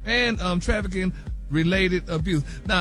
and trafficking related abuse. Now,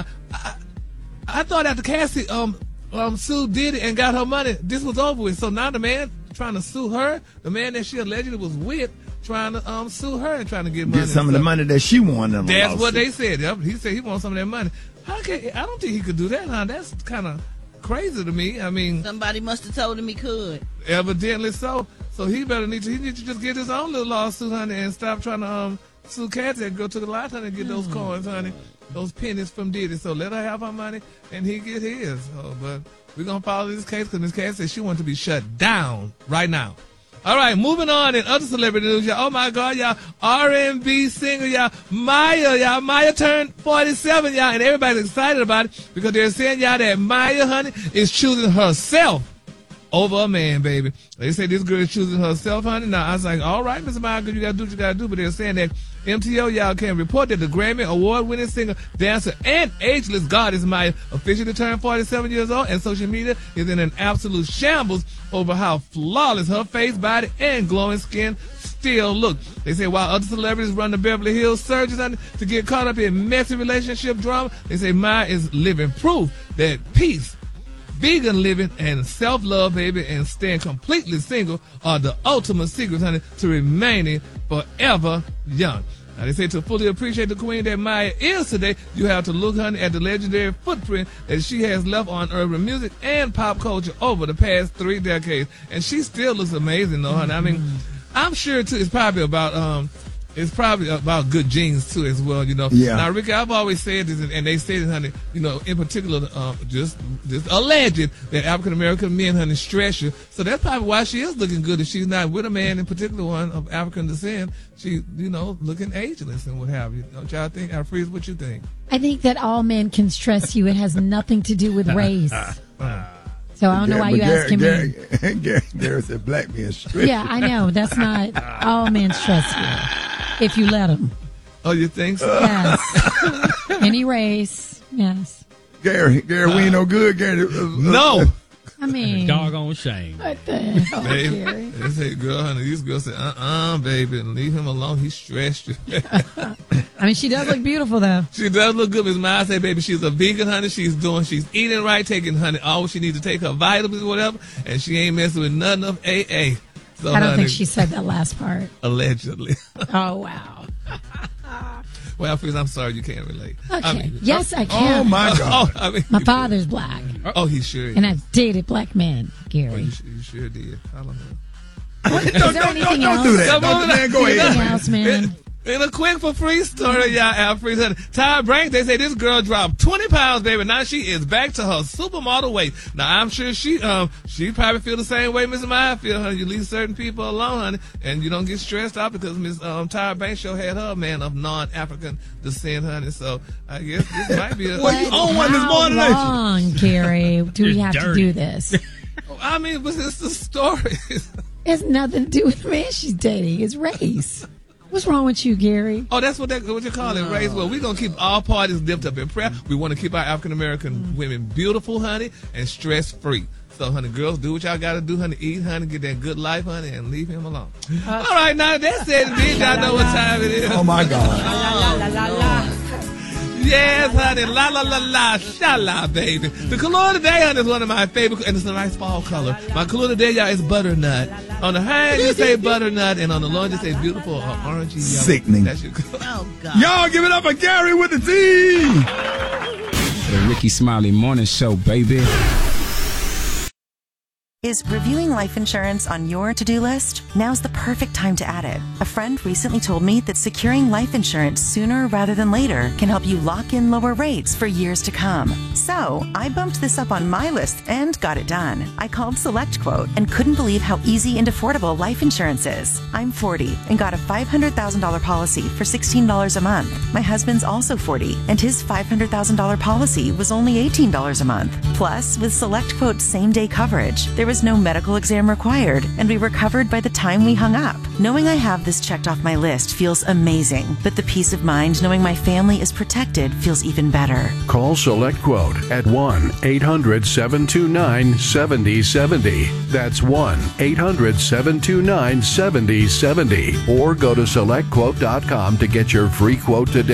I thought after Cassie sued Diddy and got her money, this was over with. So now the man trying to sue her, the man that she allegedly was with, trying to sue her and trying to get money. Get some of the money that she won. That's what they said. Yep. He said he wants some of that money. I don't think he could do that, huh? That's kind of crazy to me. I mean, somebody must have told him he could. Evidently so. So he need to just get his own little lawsuit, honey, and stop trying to sue Cassie and go to the lot, honey, and get those coins, honey, those pennies from Diddy. So let her have her money and he get his. But we're going to follow this case because Miss Cassie said she wants to be shut down right now. All right, moving on in other celebrity news, y'all. Oh, my God, y'all. R&B singer, y'all. Maya turned 47, y'all, and everybody's excited about it because they're saying, y'all, that Maya, honey, is choosing herself over a man, baby. They say this girl is choosing herself, honey. Now, I was like, all right, Mr. Maya, you got to do what you got to do. But they're saying that MTO, y'all, can report that the Grammy award-winning singer, dancer, and ageless goddess Maya officially turned 47 years old, and social media is in an absolute shambles over how flawless her face, body, and glowing skin still look. They say while other celebrities run the Beverly Hills surges to get caught up in messy relationship drama, they say Maya is living proof that peace, vegan living, and self-love, baby, and staying completely single are the ultimate secrets, honey, to remaining forever young. Now, they say to fully appreciate the queen that Maya is today, you have to look, honey, at the legendary footprint that she has left on urban music and pop culture over the past 3 decades. And she still looks amazing, though, honey. I mean, I'm sure, too, it's probably about good genes, too, as well, you know. Yeah. Now, Ricky, I've always said this, and they say this, honey, you know, in particular, just alleged that African-American men, honey, stress you. So that's probably why she is looking good. If she's not with a man, in particular one of African descent, she, you know, looking ageless and what have you. Don't y'all think? Freeze, what you think? I think that all men can stress you. It has nothing to do with race. So I don't know why you asking me. Gary said black men stress. Yeah, I know. That's not all men stress you. If you let them. Oh, you think so? Yes. Any race. Yes. Gary, we ain't no good, Gary. No. I mean, doggone shame. What the hell, baby, Gary? they say, girl, honey, these girls say, baby, leave him alone. He stressed you. I mean, she does look beautiful, though. She does look good. Miss Maya say, baby, she's a vegan, honey. She's eating right, taking, honey, all she needs to take her vitamins or whatever, and she ain't messing with nothing of AA. So, I don't think she said that last part. Allegedly. Oh, wow. Well, Freeze, I'm sorry you can't relate. Okay. I mean, yes, I can. Oh, my God. My father's black. Oh, he sure is. And I've dated black men, Gary. Oh, you sure did. I don't know. Is there anything else? Don't do that. Man, go ahead. Anything else, man? In a quick for free story, y'all, Freeze, Tyra Banks, they say this girl dropped 20 pounds, baby. Now she is back to her supermodel weight. Now, I'm sure she probably feel the same way Miss Maya feel, honey. You leave certain people alone, honey, and you don't get stressed out because Miss Tyra Banks show had her man of non-African descent, honey. So I guess this might be a... Well, you own one this morning, ain't you? How long, Gary, do we have to do this? I mean, but it's the story. It has nothing to do with the man she's dating. It's race. What's wrong with you, Gary? Oh, that's what you call it, race. Well, we're going to keep all parties lifted up in prayer. We want to keep our African-American women beautiful, honey, and stress-free. So, honey, girls, do what y'all got to do, honey. Eat, honey, get that good life, honey, and leave him alone. All right, now, that's it. Y'all know what time it is. Oh, my God. Yes, honey. La, la, la, la. Shala, baby. The color today, honey, is one of my favorite, and it's a nice fall color. My color today, y'all, is butternut. On the hand, you say butternut, and on the lawn, you say beautiful or orangey yellow. Sickening. That's your color. Oh, God. Y'all give it up for Gary with the T. The Ricky Smiley Morning Show, baby. Is reviewing life insurance on your to-do list? Now's the perfect time to add it. A friend recently told me that securing life insurance sooner rather than later can help you lock in lower rates for years to come. So I bumped this up on my list and got it done. I called SelectQuote and couldn't believe how easy and affordable life insurance is. I'm 40 and got a $500,000 policy for $16 a month. My husband's also 40 and his $500,000 policy was only $18 a month. Plus, with SelectQuote's same-day coverage, there was no medical exam required, and we were covered by the time we hung up. Knowing I have this checked off my list feels amazing, but the peace of mind knowing my family is protected feels even better. Call SelectQuote at 1-800-729-7070. That's 1-800-729-7070. Or go to SelectQuote.com to get your free quote today.